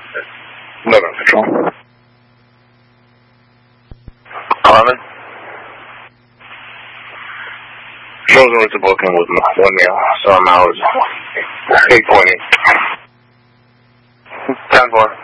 November Control. Carmen? Control's going to booking with 1 meal, so I'm hours. 8.8. 10-4.